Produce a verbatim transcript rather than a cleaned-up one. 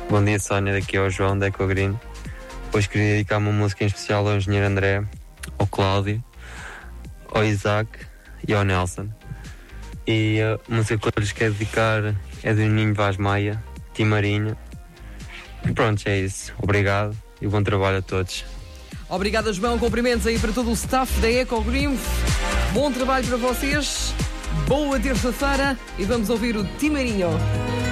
Bom dia, Sónia, daqui é o João da Ecogreen. Hoje queria dedicar uma música em especial ao engenheiro André, ao Cláudio, ao Isaac e ao Nelson. E a música que eu lhes quero dedicar é do Ninho Vaz Maia, Tim Marinho. Pronto, é isso. Obrigado e bom trabalho a todos. Obrigada, João. Cumprimentos aí para todo o staff da Ecogreen. Bom trabalho para vocês. Boa terça-feira e vamos ouvir o Tim Marinho.